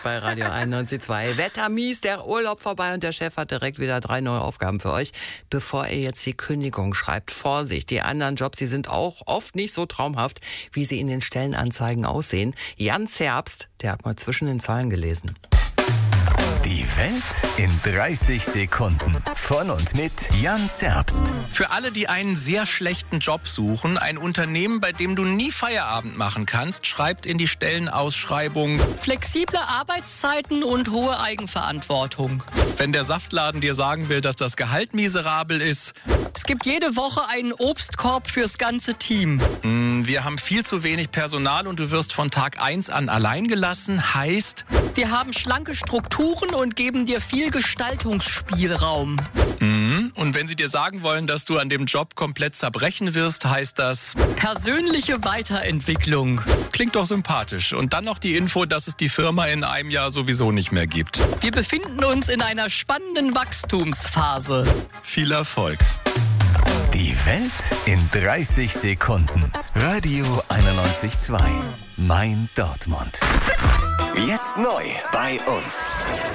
bei Radio 91.2. Wetter mies, der Urlaub vorbei und der Chef hat direkt wieder 3 neue Aufgaben für euch. Bevor ihr jetzt die Kündigung schreibt, Vorsicht, die anderen Jobs, die sind auch oft nicht so traumhaft, wie sie in den Stellenanzeigen aussehen. Jan Zerbst, der hat mal zwischen den Zeilen gelesen. Die Welt in 30 Sekunden. Von und mit Jan Zerbst. Für alle, die einen sehr schlechten Job suchen, ein Unternehmen, bei dem du nie Feierabend machen kannst, schreibt in die Stellenausschreibung: flexible Arbeitszeiten und hohe Eigenverantwortung. Wenn der Saftladen dir sagen will, dass das Gehalt miserabel ist. Es gibt jede Woche einen Obstkorb fürs ganze Team. Wir haben viel zu wenig Personal und du wirst von Tag 1 an allein gelassen, heißt: Wir haben schlanke Strukturen und geben dir viel Gestaltungsspielraum. Und wenn sie dir sagen wollen, dass du an dem Job komplett zerbrechen wirst, heißt das: Persönliche Weiterentwicklung. Klingt doch sympathisch. Und dann noch die Info, dass es die Firma in einem Jahr sowieso nicht mehr gibt. Wir befinden uns in einer spannenden Wachstumsphase. Viel Erfolg. Die Welt in 30 Sekunden. Radio 91.2. Mein Dortmund. Jetzt neu bei uns.